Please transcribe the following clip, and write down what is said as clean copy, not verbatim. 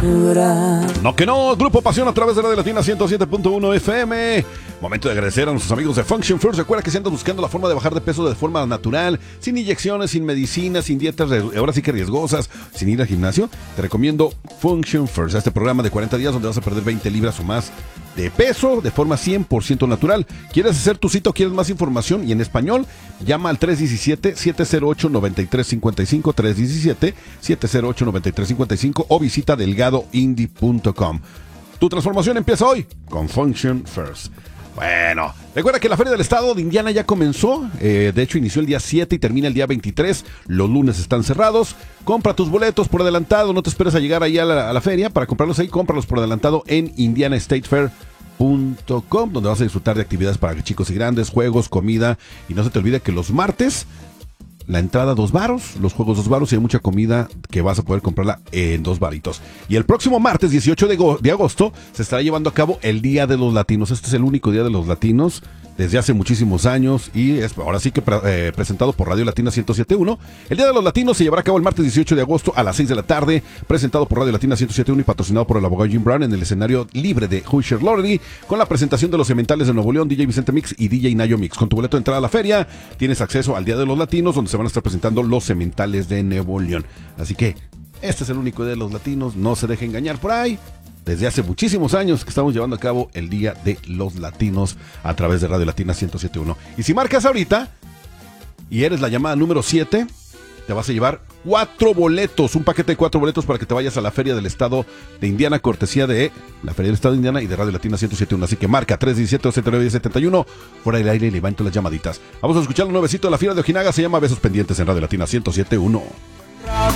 No que no, Grupo Pasión a través de Radio Latina 107.1 FM. Momento de agradecer a nuestros amigos de Function First. Recuerda que si andas buscando la forma de bajar de peso de forma natural, sin inyecciones, sin medicinas, sin dietas ahora sí que riesgosas, sin ir al gimnasio, te recomiendo Function First, este programa de 40 días donde vas a perder 20 libras o más de peso de forma 100% natural. ¿Quieres hacer tu cita o quieres más información y en español? Llama al 317-708-9355, 317-708-9355 o visita delgadoindie.com. Tu transformación empieza hoy con Function First. Bueno, recuerda que la Feria del Estado de Indiana ya comenzó, de hecho inició el día 7 y termina el día 23, los lunes están cerrados. Compra tus boletos por adelantado, no te esperes a llegar ahí a la feria para comprarlos ahí, cómpralos por adelantado en indianastatefair.com, donde vas a disfrutar de actividades para chicos y grandes, juegos, comida, y no se te olvide que los martes la entrada $2, los juegos $2 y hay mucha comida que vas a poder comprarla en $2. Y el próximo martes 18 de agosto se estará llevando a cabo el Día de los Latinos. Este es el único Día de los Latinos desde hace muchísimos años y es ahora sí que presentado por Radio Latina 107.1. El Día de los Latinos se llevará a cabo el martes 18 de agosto a las 6 de la tarde, presentado por Radio Latina 107.1 y patrocinado por el abogado Jim Brown en el escenario libre de Hoosier Lottery, con la presentación de los Cementales de Nuevo León, DJ Vicente Mix y DJ Nayo Mix. Con tu boleto de entrada a la feria tienes acceso al Día de los Latinos, donde se van a estar presentando los Cementales de Nuevo León. Así que este es el único Día de los Latinos, no se deje engañar por ahí. Desde hace muchísimos años que estamos llevando a cabo el Día de los Latinos a través de Radio Latina 107.1. Y si marcas ahorita y eres la llamada número 7, te vas a llevar 4 boletos, un paquete de 4 boletos para que te vayas a la Feria del Estado de Indiana, cortesía de la Feria del Estado de Indiana y de Radio Latina 107.1. Así que marca 317-279-1071, fuera del aire y levanto las llamaditas. Vamos a escuchar lo nuevecito de la Fiera de Ojinaga, se llama Besos Pendientes en Radio Latina 107.1.